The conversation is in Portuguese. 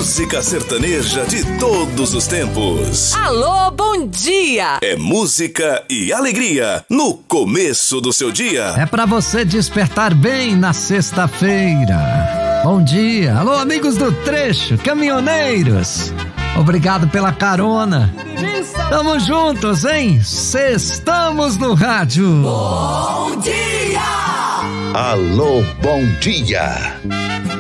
música sertaneja de todos os tempos. Alô, bom dia! É música e alegria no começo do seu dia. É pra você despertar bem na sexta-feira. Bom dia. Alô, amigos do trecho, caminhoneiros. Obrigado pela carona. Tamo juntos, hein? Sextamos no rádio. Bom dia! Alô, bom dia!